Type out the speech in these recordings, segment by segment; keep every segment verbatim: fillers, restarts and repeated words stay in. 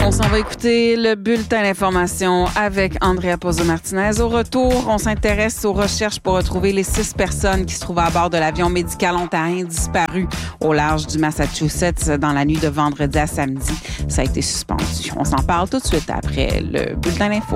On s'en va écouter le bulletin d'information avec Andrea Pozzo-Martinez. Au retour, on s'intéresse aux recherches pour retrouver les six personnes qui se trouvaient à bord de l'avion médical ontarien disparu au large du Massachusetts dans la nuit de vendredi à samedi. Ça a été suspendu. On s'en parle tout de suite après le bulletin d'info.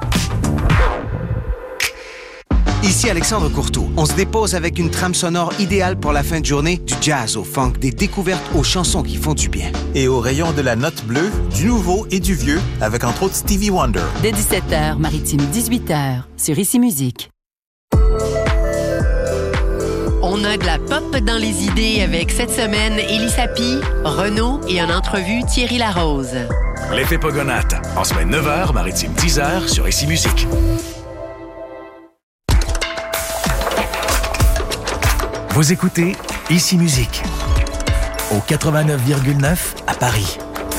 Ici Alexandre Courteau. On se dépose avec une trame sonore idéale pour la fin de journée, du jazz au funk, des découvertes aux chansons qui font du bien. Et au rayon de la note bleue, du nouveau et du vieux, avec entre autres Stevie Wonder. Dès dix-sept heures, Maritime dix-huit heures, sur Ici Musique. On a de la pop dans les idées avec cette semaine Élie Sapi, Renaud et en entrevue Thierry Larose. L'effet Pogonate, en semaine neuf heures, Maritime dix heures, sur Ici Musique. Vous écoutez Ici Musique, au quatre-vingt-neuf virgule neuf à Paris.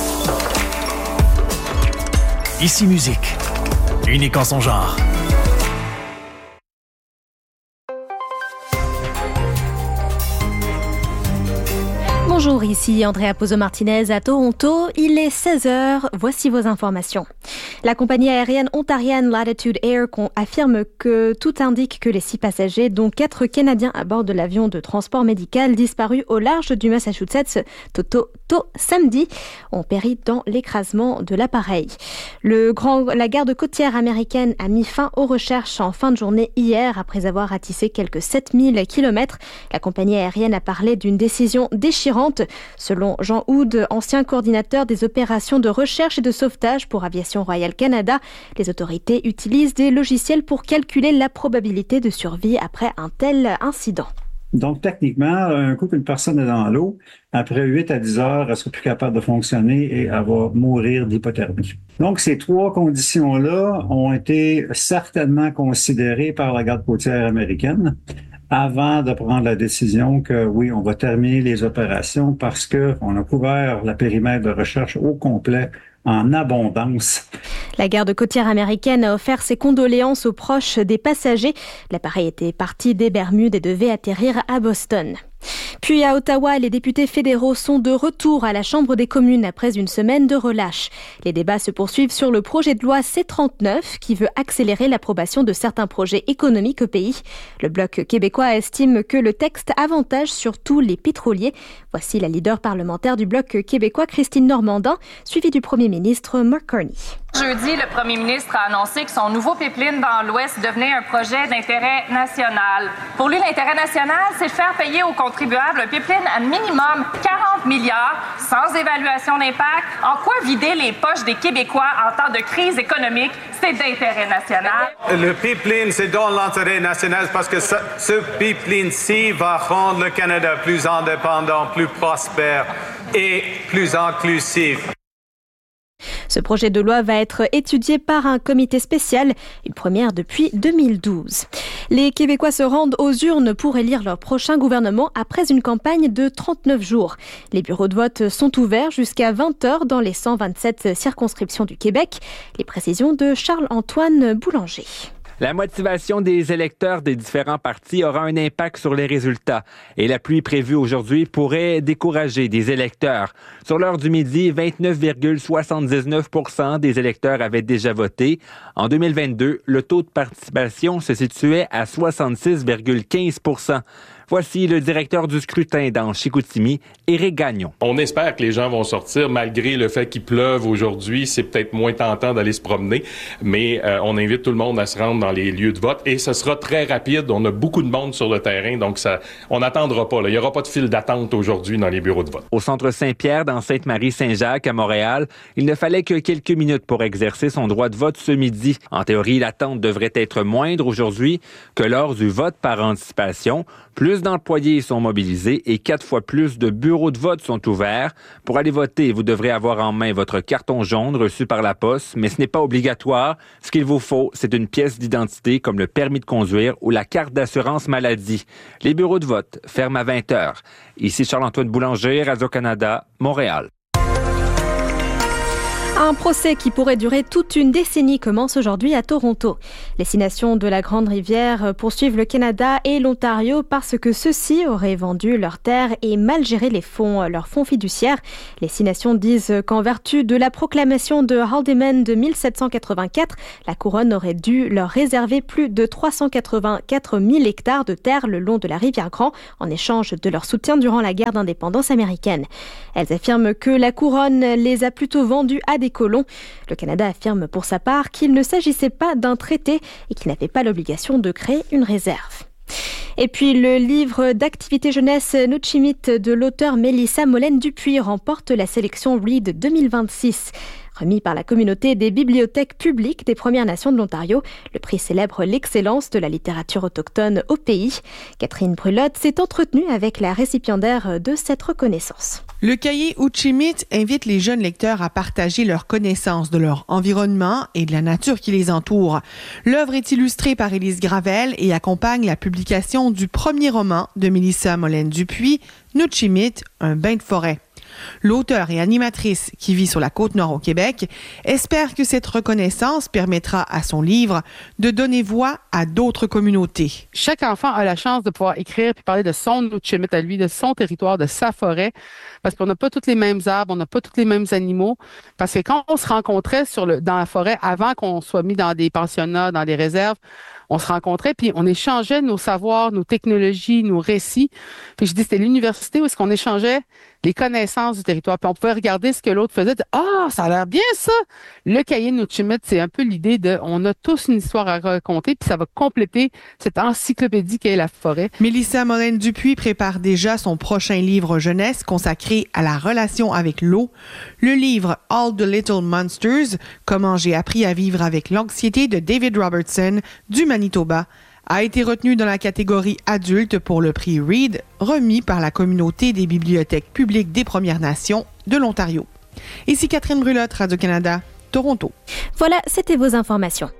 Ici Musique, unique en son genre. Bonjour, ici Andrea Pozzo-Martinez à Toronto. Il est seize heures, voici vos informations. La compagnie aérienne ontarienne Latitude Air affirme que tout indique que les six passagers, dont quatre Canadiens à bord de l'avion de transport médical disparu au large du Massachusetts tôt, tôt samedi, ont péri dans l'écrasement de l'appareil. Le grand, la garde côtière américaine a mis fin aux recherches en fin de journée hier après avoir ratissé quelques sept mille kilomètres. La compagnie aérienne a parlé d'une décision déchirante. Selon Jean Houd, ancien coordinateur des opérations de recherche et de sauvetage pour Aviation Royale Canada, les autorités utilisent des logiciels pour calculer la probabilité de survie après un tel incident. Donc, techniquement, un coup qu'une personne est dans l'eau, après huit à dix heures, elle sera plus capable de fonctionner et elle va mourir d'hypothermie. Donc, ces trois conditions-là ont été certainement considérées par la garde côtière américaine avant de prendre la décision que, oui, on va terminer les opérations parce que on a couvert le périmètre de recherche au complet en abondance. La garde côtière américaine a offert ses condoléances aux proches des passagers. L'appareil était parti des Bermudes et devait atterrir à Boston. Puis à Ottawa, les députés fédéraux sont de retour à la Chambre des communes après une semaine de relâche. Les débats se poursuivent sur le projet de loi C trente-neuf qui veut accélérer l'approbation de certains projets économiques au pays. Le Bloc québécois estime que le texte avantage surtout les pétroliers. Voici la leader parlementaire du Bloc québécois, Christine Normandin, suivie du premier ministre Mark Carney. Jeudi, le premier ministre a annoncé que son nouveau pipeline dans l'Ouest devenait un projet d'intérêt national. Pour lui, l'intérêt national, c'est de faire payer aux contribuables un pipeline à minimum quarante milliards, sans évaluation d'impact. En quoi vider les poches des Québécois en temps de crise économique, c'est d'intérêt national? Le pipeline, c'est dans l'intérêt national parce que ce, ce pipeline-ci va rendre le Canada plus indépendant, plus prospère et plus inclusif. Ce projet de loi va être étudié par un comité spécial, une première depuis deux mille douze. Les Québécois se rendent aux urnes pour élire leur prochain gouvernement après une campagne de trente-neuf jours. Les bureaux de vote sont ouverts jusqu'à vingt heures dans les cent vingt-sept circonscriptions du Québec. Les précisions de Charles-Antoine Boulanger. La motivation des électeurs des différents partis aura un impact sur les résultats et la pluie prévue aujourd'hui pourrait décourager des électeurs. Sur l'heure du midi, vingt-neuf virgule soixante-dix-neuf pour cent des électeurs avaient déjà voté. En deux mille vingt-deux, le taux de participation se situait à soixante-six virgule quinze pour cent. Voici le directeur du scrutin dans Chicoutimi, Éric Gagnon. On espère que les gens vont sortir malgré le fait qu'il pleuve aujourd'hui. C'est peut-être moins tentant d'aller se promener, mais euh, on invite tout le monde à se rendre dans les lieux de vote et ce sera très rapide. On a beaucoup de monde sur le terrain, donc ça, on n'attendra pas. Là. Il n'y aura pas de file d'attente aujourd'hui dans les bureaux de vote. Au centre Saint-Pierre, dans Sainte-Marie-Saint-Jacques, à Montréal, il ne fallait que quelques minutes pour exercer son droit de vote ce midi. En théorie, l'attente devrait être moindre aujourd'hui que lors du vote par anticipation. Plus d'employés sont mobilisés et quatre fois plus de bureaux de vote sont ouverts. Pour aller voter, vous devrez avoir en main votre carton jaune reçu par la poste, mais ce n'est pas obligatoire. Ce qu'il vous faut, c'est une pièce d'identité comme le permis de conduire ou la carte d'assurance maladie. Les bureaux de vote ferment à vingt heures. Ici Charles-Antoine Boulanger, Radio-Canada, Montréal. Un procès qui pourrait durer toute une décennie commence aujourd'hui à Toronto. Les six nations de la Grande Rivière poursuivent le Canada et l'Ontario parce que ceux-ci auraient vendu leurs terres et mal géré les fonds, leurs fonds fiduciaires. Les six nations disent qu'en vertu de la proclamation de Haldimand de mille sept cent quatre-vingt-quatre, la couronne aurait dû leur réserver plus de trois cent quatre-vingt-quatre mille hectares de terre le long de la rivière Grand en échange de leur soutien durant la guerre d'indépendance américaine. Elles affirment que la couronne les a plutôt vendus à des colons. Le Canada affirme pour sa part qu'il ne s'agissait pas d'un traité et qu'il n'avait pas l'obligation de créer une réserve. Et puis le livre d'activité jeunesse Nuchimit de l'auteur Mélissa Molène-Dupuis remporte la sélection Read deux mille vingt-six. Remis par la communauté des bibliothèques publiques des Premières Nations de l'Ontario. Le prix célèbre l'excellence de la littérature autochtone au pays. Catherine Brulotte s'est entretenue avec la récipiendaire de cette reconnaissance. Le cahier Uchimit invite les jeunes lecteurs à partager leurs connaissances de leur environnement et de la nature qui les entoure. L'œuvre est illustrée par Élise Gravel et accompagne la publication du premier roman de Mélissa Molène-Dupuis, Nuchimit, un bain de forêt. L'auteure et animatrice qui vit sur la Côte-Nord au Québec espère que cette reconnaissance permettra à son livre de donner voix à d'autres communautés. Chaque enfant a la chance de pouvoir écrire et parler de son Nuchimit à lui, de son territoire, de sa forêt, parce qu'on n'a pas tous les mêmes arbres, on n'a pas tous les mêmes animaux, parce que quand on se rencontrait sur le, dans la forêt, avant qu'on soit mis dans des pensionnats, dans des réserves, on se rencontrait, puis on échangeait nos savoirs, nos technologies, nos récits. Puis je dis, c'était l'université où est-ce qu'on échangeait les connaissances du territoire. Puis on pouvait regarder ce que l'autre faisait. Ah, oh, ça a l'air bien ça! Le cahier Nuchimit, c'est un peu l'idée de, on a tous une histoire à raconter, puis ça va compléter cette encyclopédie qu'est la forêt. Mélissa Molène-Dupuis prépare déjà son prochain livre jeunesse consacré à la relation avec l'eau. Le livre All the Little Monsters, comment j'ai appris à vivre avec l'anxiété de David Robertson du Manitoba, a été retenu dans la catégorie adulte pour le prix Read, remis par la communauté des bibliothèques publiques des Premières Nations de l'Ontario. Ici Catherine Brulotte, Radio-Canada, Toronto. Voilà, c'était vos informations.